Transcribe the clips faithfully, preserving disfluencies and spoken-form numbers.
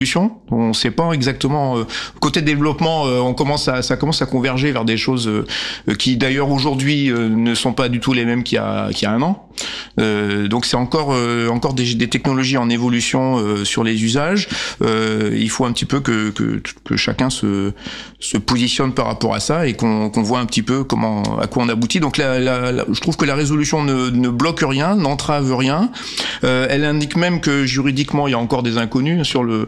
On ne sait pas exactement. Euh, côté développement, euh, on commence à, ça commence à converger vers des choses euh, qui, d'ailleurs, aujourd'hui, euh, ne sont pas du tout les mêmes qu'il y a, qu'il y a un an. Euh, donc, c'est encore, euh, encore des, des technologies en évolution euh, sur les usages. Euh, il faut un petit peu que, que, que chacun se, se positionne par rapport à ça et qu'on, qu'on voit un petit peu comment, à quoi on aboutit. Donc, la, la, la, je trouve que la résolution ne, ne bloque rien, n'entrave rien. Euh, elle indique même que juridiquement, il y a encore des inconnus sur le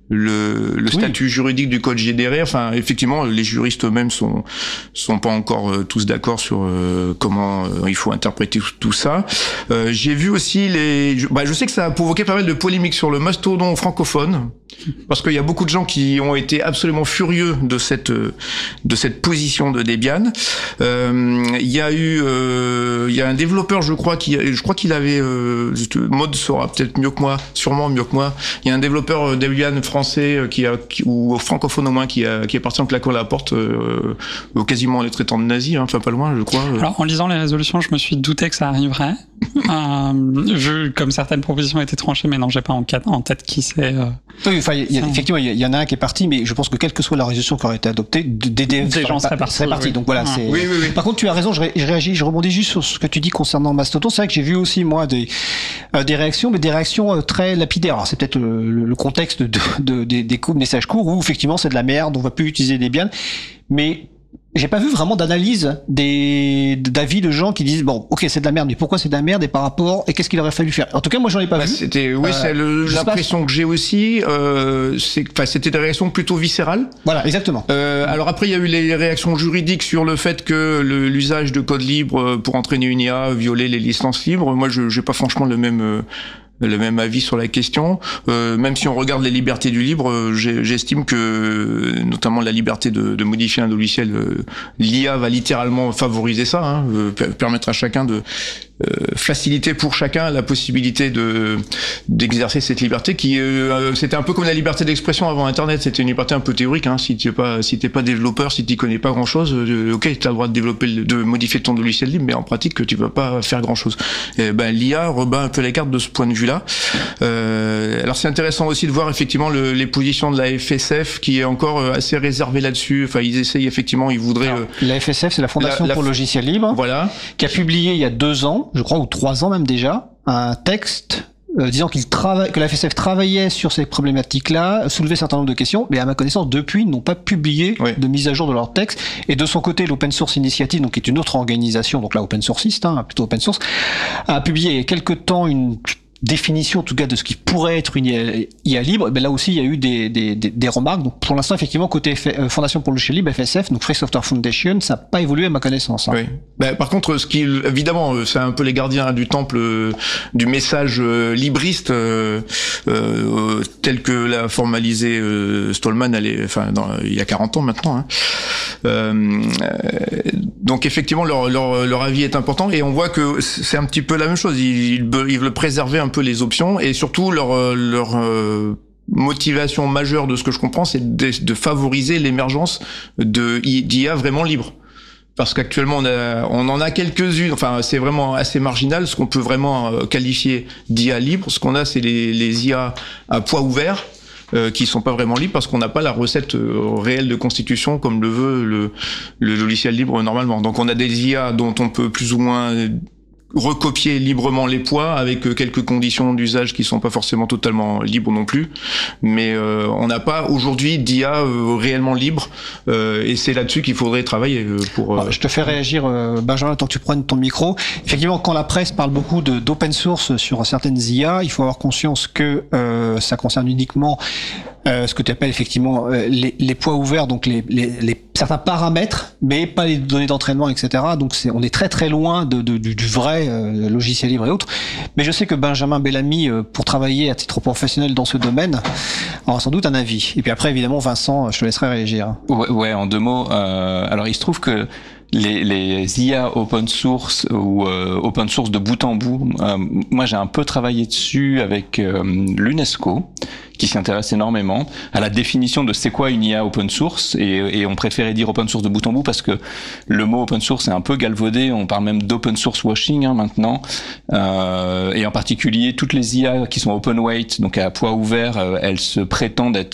le, le statut oui. juridique du code G D R. Enfin, effectivement, les juristes eux-mêmes sont sont pas encore euh, tous d'accord sur euh, comment euh, il faut interpréter tout ça. Euh, j'ai vu aussi les. Je, bah, je sais que ça a provoqué pas mal de polémiques sur le mastodon francophone, parce qu'il y a beaucoup de gens qui ont été absolument furieux de cette de cette position de Debian. Euh, il y a eu, euh, il y a un développeur, je crois, qui, je crois qu'il avait, euh, Maud saura peut-être mieux que moi, sûrement mieux que moi. Il y a un développeur Debian français qui a, qui, ou francophone au moins, qui a, qui est parti en claquant la porte, euh, quasiment en les traitant de nazis, hein, enfin pas loin, je crois. Alors, en lisant les résolutions, je me suis douté que ça arriverait. euh, je, comme certaines propositions étaient tranchées, mais non, j'ai pas en, en tête qui c'est. Euh... Oui, enfin, il y a, effectivement, il y, y en a un qui est parti, mais je pense que quelle que soit la résolution qui aurait été adoptée, des, des, des gens seraient partis. partis. Oui. Donc voilà, ah. c'est. Oui, oui, oui. Par contre, tu as raison. Je, ré, je réagis, je rebondis juste sur ce que tu dis concernant Mastodon. C'est vrai que j'ai vu aussi moi des euh, des réactions, mais des réactions euh, très lapidaires. Alors c'est peut-être le, le, le contexte de, de, de, des coups de messages courts où effectivement c'est de la merde, on va plus utiliser Debian, mais j'ai pas vu vraiment d'analyse des d'avis de gens qui disent bon ok c'est de la merde mais pourquoi c'est de la merde et par rapport et qu'est-ce qu'il aurait fallu faire. En tout cas moi j'en ai pas bah, vu. C'était oui euh, c'est le, l'impression pas... que j'ai aussi euh, c'est enfin c'était des réactions plutôt viscérales. Voilà exactement. Euh, alors après il y a eu les réactions juridiques sur le fait que le, l'usage de code libre pour entraîner une I A violait les licences libres. Moi je j'ai pas franchement le même euh, le même avis sur la question. Euh, même si on regarde les libertés du libre, j'ai, j'estime que notamment la liberté de, de modifier un logiciel, euh, l'I A va littéralement favoriser ça, hein, euh, permettre à chacun de euh, faciliter pour chacun la possibilité de d'exercer cette liberté qui euh, c'était un peu comme la liberté d'expression avant Internet. C'était une liberté un peu théorique, hein. Si t'es pas si t'es pas développeur, si tu connais pas grand chose, euh, ok t'as le droit de développer de modifier ton logiciel libre, mais en pratique tu vas pas faire grand chose. Et ben l'I A rebat un peu les cartes de ce point de vue là. Euh, alors c'est intéressant aussi de voir effectivement le, les positions de la F S F qui est encore assez réservée là-dessus. Enfin ils essayent effectivement, ils voudraient. Alors, euh, la F S F c'est la Fondation la, la, pour le logiciel libre. Voilà. Qui a publié il y a deux ans. Je crois, ou trois ans même déjà, un texte euh, disant qu'il travaille, que la F S F travaillait sur ces problématiques-là, soulevait un certain nombre de questions, mais à ma connaissance, depuis, ils n'ont pas publié oui. de mise à jour de leur texte. Et de son côté, l'Open Source Initiative, donc qui est une autre organisation, donc là open sourciste, hein, plutôt open source, a publié il y a quelque temps une définition en tout cas de ce qui pourrait être une I A libre. Ben là aussi il y a eu des, des, des, des remarques. Donc pour l'instant effectivement côté F- euh, Fondation pour le logiciel libre F S F, donc Free Software Foundation, ça n'a pas évolué à ma connaissance. Hein. Oui. Ben, par contre ce qui évidemment c'est un peu les gardiens du temple euh, du message euh, libriste euh, euh, tel que l'a formalisé euh, Stallman elle est, enfin dans, il y a quarante ans maintenant. Hein. Euh, donc effectivement leur, leur, leur avis est important et on voit que c'est un petit peu la même chose. Ils, ils veulent préserver un peu les options et surtout leur leur euh, motivation majeure de ce que je comprends c'est de, de favoriser l'émergence de d'I A vraiment libre. Parce qu'actuellement on a on en a quelques-unes, enfin c'est vraiment assez marginal ce qu'on peut vraiment qualifier d'I A libre. Ce qu'on a c'est les les I A à poids ouvert. Euh, qui sont pas vraiment libres parce qu'on n'a pas la recette euh, réelle de constitution comme le veut le, le logiciel libre normalement. Donc on a des I A dont on peut plus ou moins recopier librement les poids avec quelques conditions d'usage qui sont pas forcément totalement libres non plus, mais euh, on n'a pas aujourd'hui d'I A euh, réellement libre euh, et c'est là-dessus qu'il faudrait travailler pour. Euh... Alors, je te fais réagir, euh, Benjamin, tant que tu prennes ton micro. Effectivement, quand la presse parle beaucoup de, d'open source sur certaines I A, il faut avoir conscience que euh, ça concerne uniquement euh, ce que tu appelles effectivement euh, les, les poids ouverts, donc les, les, les certains paramètres, mais pas les données d'entraînement, et cetera. Donc c'est, on est très très loin de, de, du, du vrai euh, logiciel libre et autres. Mais je sais que Benjamin Bellamy, euh, pour travailler à titre professionnel dans ce domaine, aura sans doute un avis. Et puis après, évidemment, Vincent, je te laisserai réagir. Ouais, ouais en deux mots. Euh, alors il se trouve que les, les I A open source ou euh, open source de bout en bout, euh, moi j'ai un peu travaillé dessus avec euh, l'UNESCO, qui s'y intéresse énormément à la définition de c'est quoi une I A open source, et, et on préférait dire open source de bout en bout parce que le mot open source est un peu galvaudé, on parle même d'open source washing hein, maintenant, euh, et en particulier toutes les I A qui sont open weight, donc à poids ouvert, euh, elles se prétendent être